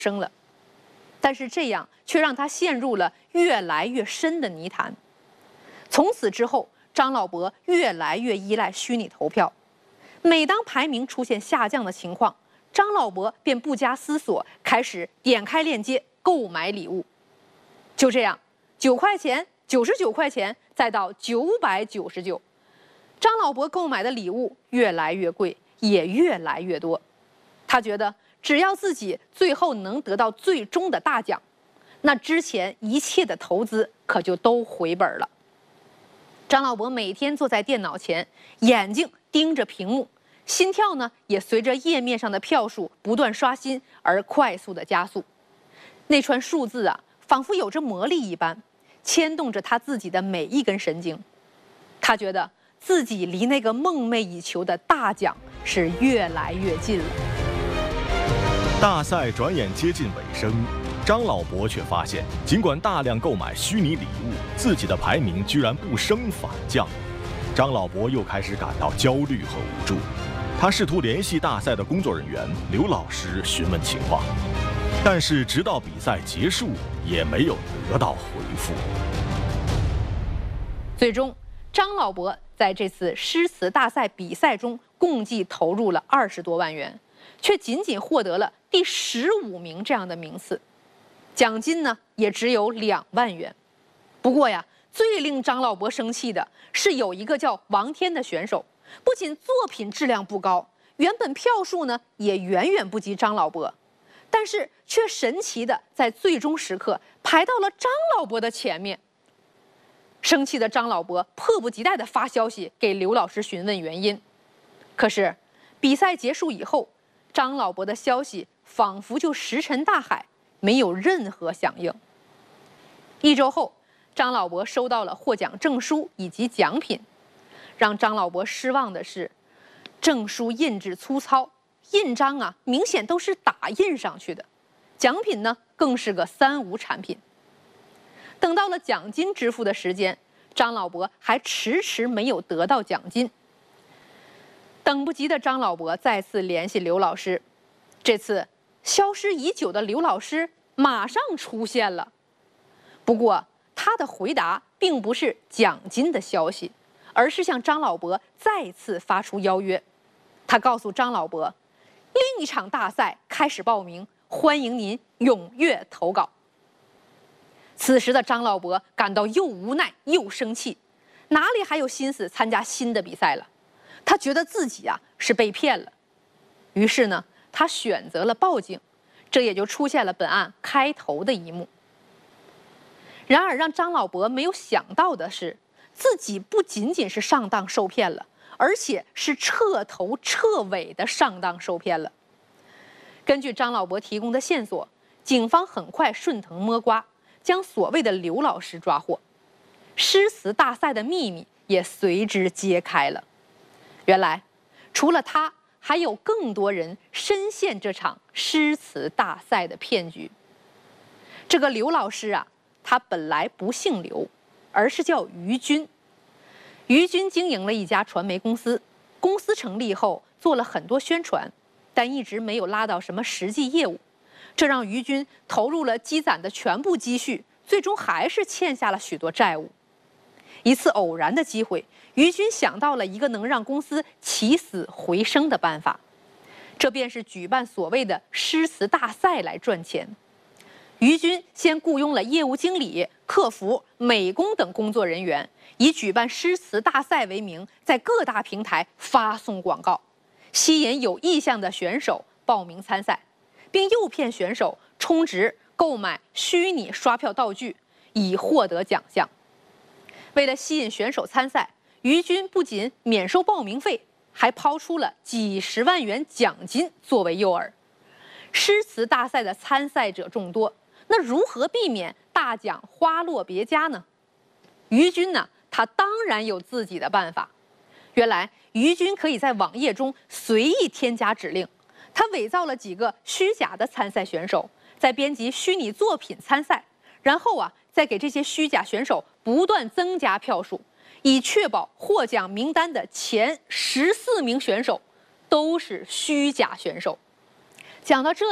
生了。但是这样却让他陷入了越来越深的泥潭。从此之后，张老伯越来越依赖虚拟投票。每当排名出现下降的情况，张老伯便不加思索，开始点开链接购买礼物。就这样，9块钱、99块钱，再到999，张老伯购买的礼物越来越贵，也越来越多。他觉得，只要自己最后能得到最终的大奖，那之前一切的投资可就都回本了。张老伯每天坐在电脑前，眼睛盯着屏幕，心跳呢也随着页面上的票数不断刷新而快速的加速。那串数字啊，仿佛有着魔力一般，牵动着他自己的每一根神经。他觉得自己离那个梦寐以求的大奖是越来越近了。 大赛转眼接近尾声，张老伯却发现，尽管大量购买虚拟礼物，自己的排名居然不升反降。张老伯又开始感到焦虑和无助。他试图联系大赛的工作人员刘老师询问情况，但是直到比赛结束，也没有得到回复。 最终，张老伯在这次诗词大赛比赛中共计投入了20多万元，却仅仅获得了第15名这样的名次，奖金呢也只有2万元。不过呀，最令张老伯生气的是，有一个叫王天的选手，不仅作品质量不高，原本票数呢也远远不及张老伯，但是却神奇的在最终时刻排到了张老伯的前面。生气的张老伯迫不及待地发消息给刘老师询问原因，可是比赛结束以后，张老伯的消息仿佛就石沉大海，没有任何响应。1周后，张老伯收到了获奖证书以及奖品。让张老伯失望的是，证书印制粗糙，印章啊明显都是打印上去的，奖品呢更是个3无产品。等到了奖金支付的时间，张老伯还迟迟没有得到奖金。等不及的张老伯再次联系刘老师，这次消失已久的刘老师马上出现了。不过他的回答并不是奖金的消息，而是向张老伯再次发出邀约。他告诉张老伯，另一场大赛开始报名，欢迎您踊跃投稿。此时的张老伯感到又无奈又生气，哪里还有心思参加新的比赛了？他觉得自己是被骗了。于是呢，他选择了报警，这也就出现了本案开头的一幕。然而让张老伯没有想到的是，自己不仅仅是上当受骗了，而且是彻头彻尾的上当受骗了。根据张老伯提供的线索，警方很快顺藤摸瓜，将所谓的刘老师抓获，诗词大赛的秘密也随之揭开了。原来，除了他，还有更多人深陷这场诗词大赛的骗局。这个刘老师他本来不姓刘，而是叫于军。于军经营了一家传媒公司，公司成立后做了很多宣传，但一直没有拉到什么实际业务，这让于军投入了积攒的全部积蓄，最终还是欠下了许多债务。一次偶然的机会，于军想到了一个能让公司起死回生的办法，这便是举办所谓的诗词大赛来赚钱。于军先雇佣了业务经理、客服、美工等工作人员，以举办诗词大赛为名，在各大平台发送广告，吸引有意向的选手报名参赛，并诱骗选手充值购买虚拟刷票道具，以获得奖项。为了吸引选手参赛，于军不仅免收报名费，还抛出了几十万元奖金作为诱饵。诗词大赛的参赛者众多，那如何避免大奖花落别家呢？于军呢，他当然有自己的办法。原来，于军可以在网页中随意添加指令，他伪造了几个虚假的参赛选手，再编辑虚拟作品参赛，然后再给这些虚假选手不断增加票数，以确保获奖名单的前14名选手都是虚假选手。讲到这里，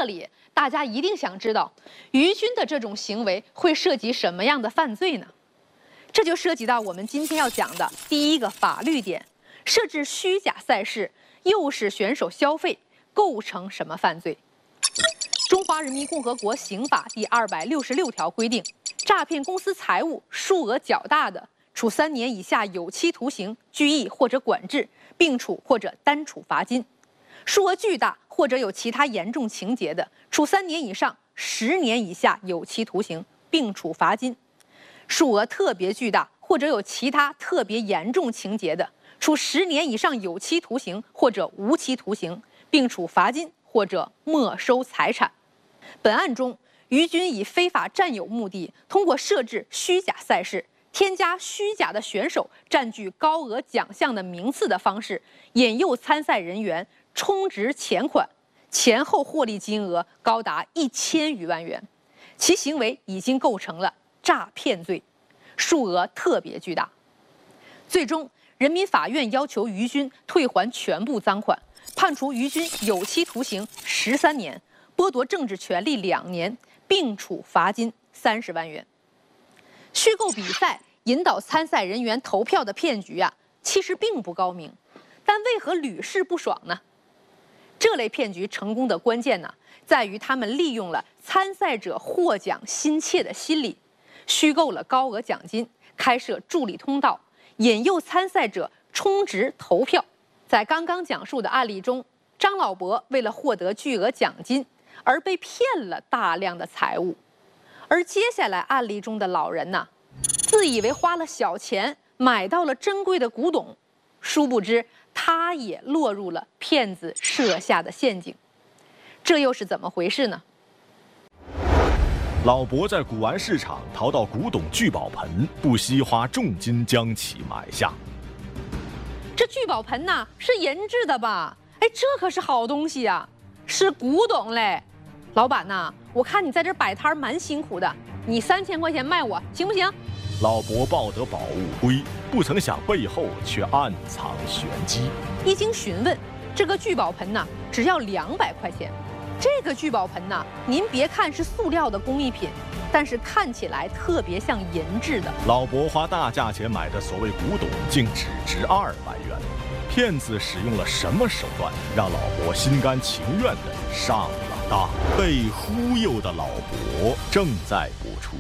大家一定想知道，于军的这种行为会涉及什么样的犯罪呢？这就涉及到我们今天要讲的第一个法律点：设置虚假赛事，诱使选手消费，构成什么犯罪？中华人民共和国刑法第266条规定，诈骗公司财物数额较大的，处3年以下有期徒刑、拘役或者管制，并处或者单处罚金；数额巨大或者有其他严重情节的，处3年以上10年以下有期徒刑，并处罚金；数额特别巨大或者有其他特别严重情节的，处10年以上有期徒刑或者无期徒刑，并处罚金或者没收财产。本案中，于军以非法占有目的，通过设置虚假赛事，添加虚假的选手占据高额奖项的名次的方式，引诱参赛人员充值钱款，前后获利金额高达1000余万元，其行为已经构成了诈骗罪，数额特别巨大。最终，人民法院要求于军退还全部赃款，判处于军有期徒刑13年，剥夺政治权利2年，并处罚金30万元。虚构比赛引导参赛人员投票的骗局其实并不高明，但为何屡试不爽呢？这类骗局成功的关键在于他们利用了参赛者获奖心切的心理，虚构了高额奖金，开设助力通道，引诱参赛者充值投票。在刚刚讲述的案例中，张老伯为了获得巨额奖金而被骗了大量的财物，而接下来案例中的老人自以为花了小钱买到了珍贵的古董，殊不知他也落入了骗子设下的陷阱。这又是怎么回事呢？ 老伯在古玩市场淘到古董聚宝盆，不惜花重金将其买下。 这聚宝盆是银制的吧？哎，这可是好东西呀，是古董嘞。老板我看你在这摆摊蛮辛苦的，你3000块钱卖我行不行？ 老伯抱得宝物归，不曾想背后却暗藏玄机。 一经询问，这个聚宝盆只要200块钱。这个聚宝盆您别看是塑料的工艺品，但是看起来特别像银制的。 老伯花大价钱买的所谓古董，竟只值200元。骗子使用了什么手段，让老伯心甘情愿地上了当？被忽悠的老伯正在播出。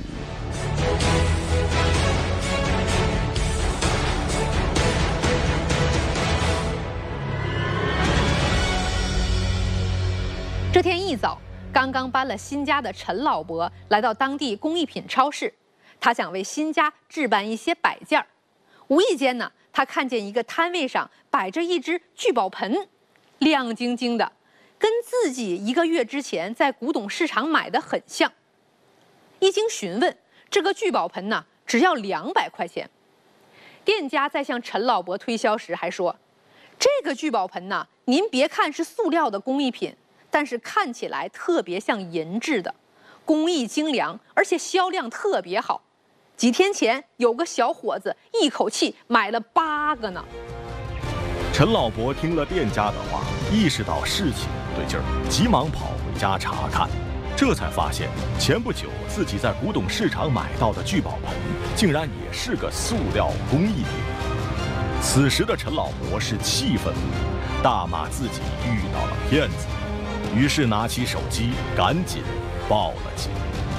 这天一早，刚刚搬了新家的陈老伯来到当地工艺品超市，他想为新家置办一些摆件儿。无意间他看见一个摊位上摆着一只聚宝盆，亮晶晶的，跟自己1个月之前在古董市场买的很像。一经询问，这个聚宝盆只要200块钱。店家在向陈老伯推销时还说，这个聚宝盆您别看是塑料的工艺品，但是看起来特别像银制的，工艺精良，而且销量特别好。几天前有个小伙子一口气买了8个呢。 陈老伯听了店家的话，意识到事情不对劲儿，急忙跑回家查看，这才发现前不久自己在古董市场买到的聚宝盆，竟然也是个塑料工艺品。此时的陈老伯是气愤不已，大骂自己遇到了骗子，于是拿起手机赶紧报了警。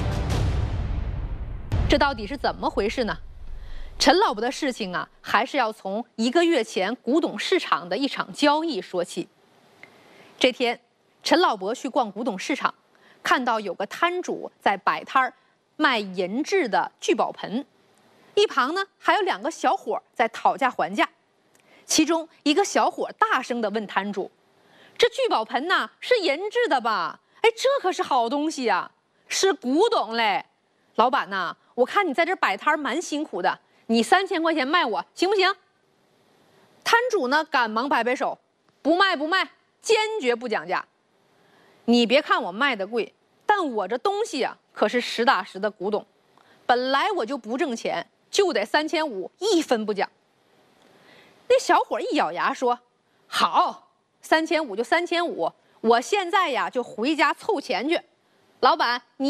这到底是怎么回事呢？陈老伯的事情还是要从1个月前古董市场的一场交易说起。这天，陈老伯去逛古董市场，看到有个摊主在摆摊卖银制的聚宝盆，一旁还有2个小伙在讨价还价。其中一个小伙大声地问摊主：“这聚宝盆是银制的吧？哎，这可是好东西呀，是古董嘞。老板我看你在这摆摊蛮辛苦的，你3000块钱卖我行不行？”摊主赶忙摆摆手：“不卖不卖，坚决不讲价。你别看我卖的贵，但我这东西可是实打实的古董，本来我就不挣钱，就得3500，一分不讲。”那小伙一咬牙说：“好，3500就3500，我现在就回家凑钱去， 老板，你。